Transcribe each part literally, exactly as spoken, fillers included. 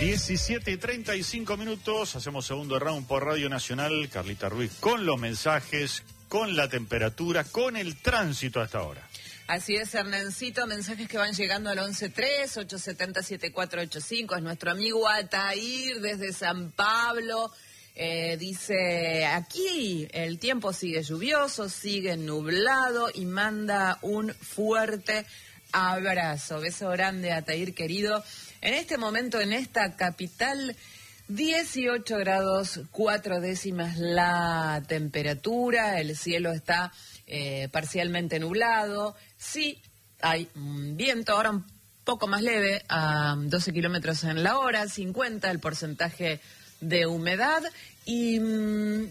diecisiete y treinta y cinco minutos, hacemos segundo round por Radio Nacional. Carlita Ruiz con los mensajes, con la temperatura, con el tránsito hasta ahora. Así es, Hernancito, mensajes que van llegando al once tres, ocho siete cero, siete cuatro ocho cinco. Es nuestro amigo Atair desde San Pablo. Eh, dice, aquí el tiempo sigue lluvioso, sigue nublado y manda un fuerte abrazo. Beso grande, Atair, querido. En este momento, en esta capital, dieciocho grados, cuatro décimas la temperatura. El cielo está eh, parcialmente nublado. Sí, hay un viento, ahora un poco más leve, a doce kilómetros en la hora, cincuenta el porcentaje de humedad y mmm,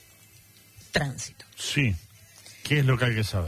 tránsito. Sí, ¿qué es lo que hay que saber?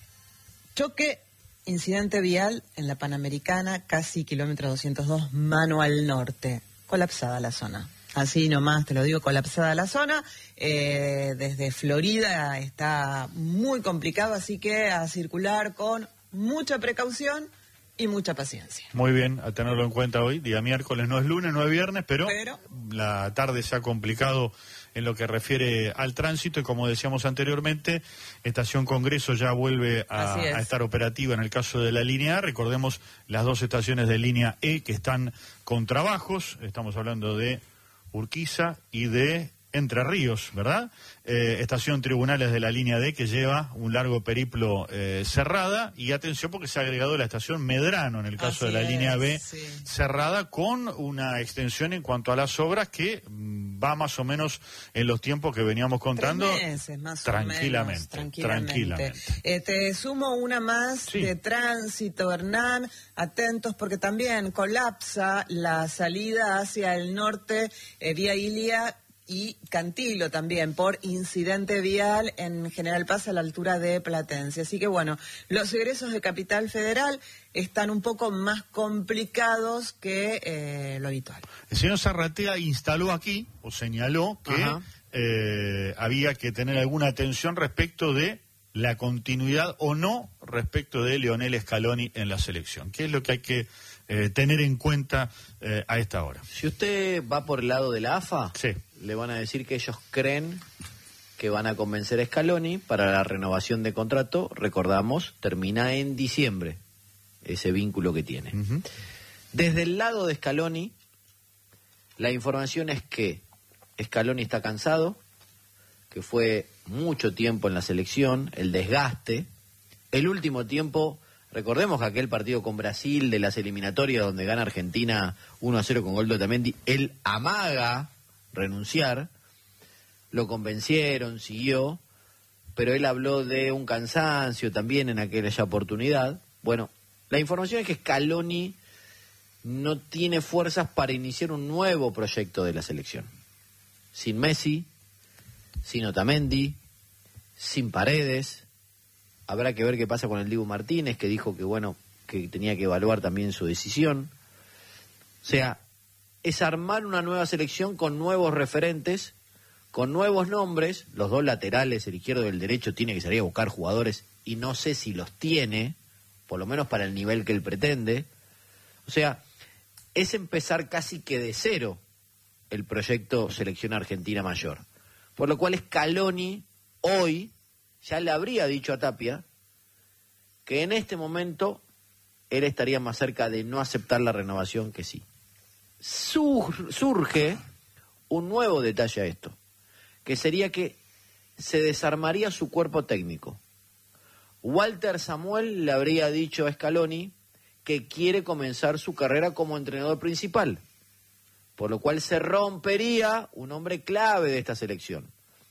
Choque, incidente vial en la Panamericana, casi kilómetro doscientos dos, mano al norte. Colapsada la zona. Así nomás te lo digo, colapsada la zona. Eh, desde Florida está muy complicado, así que a circular con mucha precaución y mucha paciencia. Muy bien, a tenerlo en cuenta hoy. Día miércoles, no es lunes, no es viernes, pero, pero... la tarde se ha complicado en lo que refiere al tránsito y, como decíamos anteriormente, Estación Congreso ya vuelve a, a estar operativa en el caso de la línea A. Recordemos las dos estaciones de línea E que están con trabajos. Estamos hablando de Urquiza y de Entre Ríos, ¿verdad? Eh, estación Tribunales de la línea D que lleva un largo periplo eh, cerrada, y atención porque se ha agregado la estación Medrano en el caso Así de la es, línea B sí. cerrada, con una extensión en cuanto a las obras que mm, va más o menos en los tiempos que veníamos contando. Tres meses, más tranquilamente, o menos, tranquilamente. tranquilamente. Eh, te sumo una más sí. de tránsito, Hernán, atentos porque también colapsa la salida hacia el norte, eh, vía Ilia y Cantilo también, por incidente vial en General Paz a la altura de Platense. Así que bueno, los egresos de Capital Federal están un poco más complicados que eh, lo habitual. El señor Zarratea instaló aquí, o señaló, que eh, había que tener alguna atención respecto de la continuidad o no respecto de Leonel Scaloni en la selección. ¿Qué es lo que hay que eh, tener en cuenta eh, a esta hora? Si usted va por el lado de la A F A, sí. le van a decir que ellos creen que van a convencer a Scaloni para la renovación de contrato. Recordamos, termina en diciembre ese vínculo que tiene. Uh-huh. Desde el lado de Scaloni, la información es que Scaloni está cansado, que fue mucho tiempo en la selección, el desgaste, el último tiempo. Recordemos que aquel partido con Brasil de las eliminatorias donde gana Argentina uno a cero con gol de Otamendi, él amaga renunciar, lo convencieron, siguió, pero él habló de un cansancio también en aquella oportunidad. Bueno, la información es que Scaloni no tiene fuerzas para iniciar un nuevo proyecto de la selección. Sin Messi, sin Otamendi, sin Paredes. Habrá que ver qué pasa con el Dibu Martínez, que dijo que bueno, que tenía que evaluar también su decisión. O sea, es armar una nueva selección con nuevos referentes, con nuevos nombres. Los dos laterales, el izquierdo y el derecho, tiene que salir a buscar jugadores y no sé si los tiene, por lo menos para el nivel que él pretende. O sea, es empezar casi que de cero el proyecto Selección Argentina Mayor. Por lo cual Scaloni hoy ya le habría dicho a Tapia que en este momento él estaría más cerca de no aceptar la renovación que sí. Sur, surge un nuevo detalle a esto, que sería que se desarmaría su cuerpo técnico. Walter Samuel le habría dicho a Scaloni que quiere comenzar su carrera como entrenador principal, por lo cual se rompería un hombre clave de esta selección.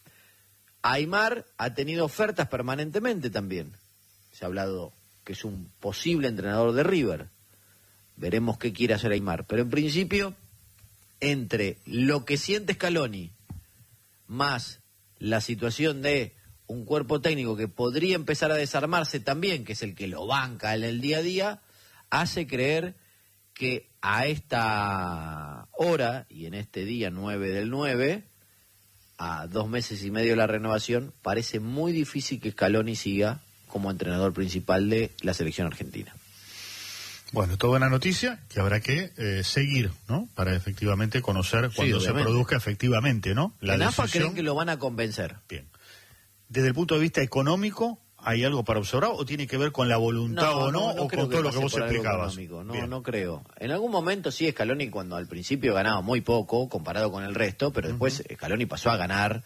Aimar ha tenido ofertas permanentemente también. Se ha hablado que es un posible entrenador de River. Veremos qué quiere hacer Aimar. Pero en principio, entre lo que siente Scaloni, más la situación de un cuerpo técnico que podría empezar a desarmarse también, que es el que lo banca en el día a día, hace creer que a esta hora y en este día nueve del nueve, a dos meses y medio de la renovación, parece muy difícil que Scaloni siga como entrenador principal de la selección argentina. Bueno, toda una noticia que habrá que eh, seguir, ¿no? Para efectivamente conocer cuando sí, se produzca efectivamente, ¿no? La en AFA creen que lo van a convencer. Bien. Desde el punto de vista económico, ¿hay algo para observar o tiene que ver con la voluntad no, o no, no, no o con todo lo que vos explicabas? No, Bien. no creo. En algún momento sí, Scaloni cuando al principio ganaba muy poco comparado con el resto, pero después uh-huh. Scaloni pasó a ganar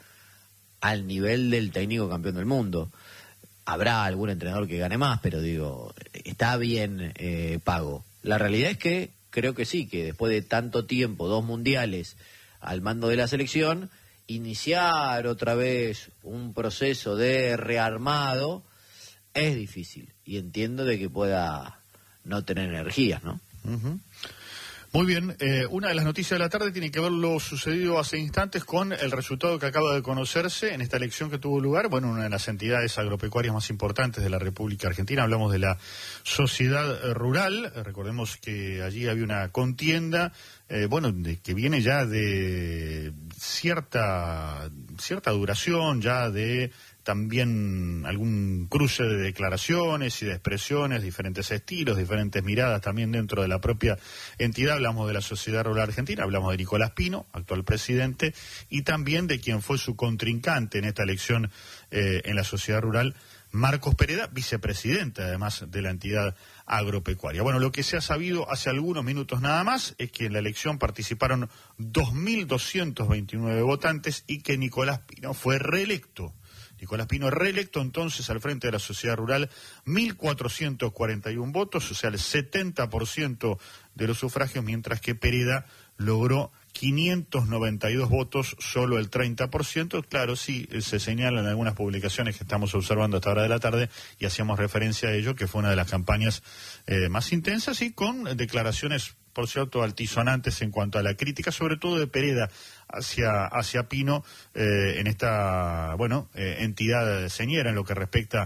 al nivel del técnico campeón del mundo. Habrá algún entrenador que gane más, pero digo, está bien eh, pago. La realidad es que creo que sí, que después de tanto tiempo, dos mundiales al mando de la selección, iniciar otra vez un proceso de rearmado es difícil. Y entiendo de que pueda no tener energías, ¿no? Uh-huh. Muy bien, eh, una de las noticias de la tarde tiene que ver lo sucedido hace instantes con el resultado que acaba de conocerse en esta elección que tuvo lugar, bueno, una de las entidades agropecuarias más importantes de la República Argentina, hablamos de la Sociedad Rural, recordemos que allí había una contienda, eh, bueno, de, que viene ya de cierta, cierta duración, ya de también algún cruce de declaraciones y de expresiones, diferentes estilos, diferentes miradas también dentro de la propia entidad. Hablamos de la Sociedad Rural Argentina, hablamos de Nicolás Pino, actual presidente, y también de quien fue su contrincante en esta elección eh, en la Sociedad Rural, Marcos Pereda, vicepresidente además de la entidad agropecuaria. Bueno, lo que se ha sabido hace algunos minutos nada más es que en la elección participaron dos mil doscientos veintinueve votantes y que Nicolás Pino fue reelecto. Nicolás Pino reelecto entonces al frente de la Sociedad Rural, mil cuatrocientos cuarenta y uno votos, o sea, el setenta por ciento de los sufragios, mientras que Pereda logró quinientos noventa y dos votos, solo el treinta por ciento. Claro, sí, se señalan algunas publicaciones que estamos observando a esta hora de la tarde y hacíamos referencia a ello, que fue una de las campañas eh, más intensas y con declaraciones, por cierto, altisonantes en cuanto a la crítica, sobre todo de Pereda hacia hacia Pino eh, en esta, bueno, eh, entidad señera en lo que respecta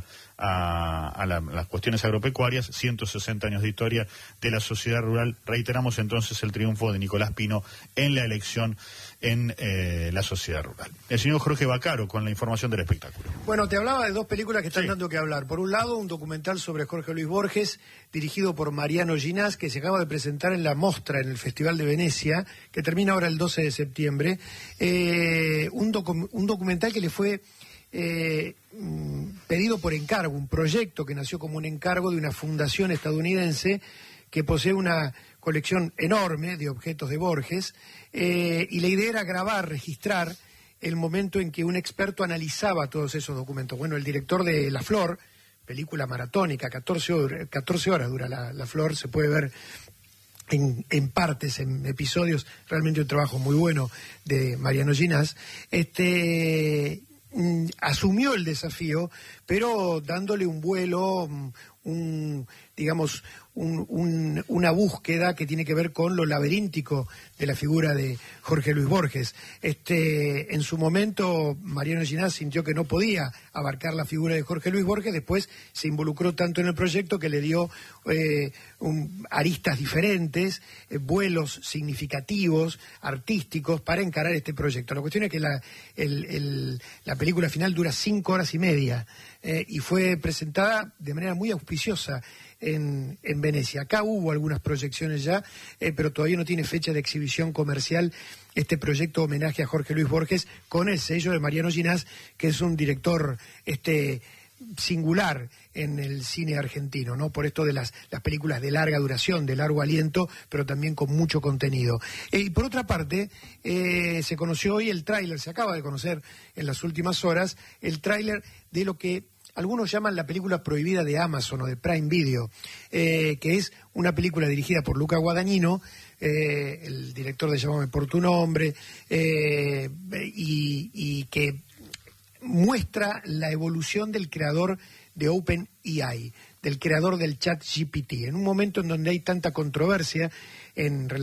a, a, la, a las cuestiones agropecuarias, ciento sesenta años de historia de la Sociedad Rural. Reiteramos entonces el triunfo de Nicolás Pino en la elección en eh, la Sociedad Rural. El señor Jorge Bacaro con la información del espectáculo. Bueno, te hablaba de dos películas que están sí. dando que hablar. Por un lado, un documental sobre Jorge Luis Borges, dirigido por Mariano Ginás, que se acaba de presentar en la Mostra, en el Festival de Venecia, que termina ahora el doce de septiembre. Eh, un, docu- un documental que le fue eh, pedido por encargo, un proyecto que nació como un encargo de una fundación estadounidense que posee una colección enorme de objetos de Borges, eh, y la idea era grabar, registrar el momento en que un experto analizaba todos esos documentos. Bueno, el director de La Flor, película maratónica, catorce horas, catorce horas dura la, La Flor, se puede ver En, en partes, en episodios, realmente un trabajo muy bueno de Mariano Ginás, este, mm, asumió el desafío, pero dándole un vuelo, un, digamos, un, un, una búsqueda que tiene que ver con lo laberíntico de la figura de Jorge Luis Borges. Este, en su momento, Mariano Ginás sintió que no podía abarcar la figura de Jorge Luis Borges, después se involucró tanto en el proyecto que le dio eh, un, aristas diferentes, eh, vuelos significativos, artísticos, para encarar este proyecto. La cuestión es que la, el, el, la película final dura cinco horas y media, eh, y fue presentada de manera muy auspiciosa en, en Venecia. Acá hubo algunas proyecciones ya, eh, pero todavía no tiene fecha de exhibición comercial este proyecto homenaje a Jorge Luis Borges, con el sello de Mariano Ginás, que es un director este singular en el cine argentino, ¿no? Por esto de las, las películas de larga duración, de largo aliento, pero también con mucho contenido. Eh, y por otra parte, eh, se conoció hoy el tráiler, se acaba de conocer en las últimas horas, el tráiler de lo que algunos llaman la película prohibida de Amazon o de Prime Video, eh, que es una película dirigida por Luca Guadagnino, eh, el director de Llámame por tu nombre, eh, y, y que muestra la evolución del creador de OpenAI, del creador del chat G P T, en un momento en donde hay tanta controversia en relación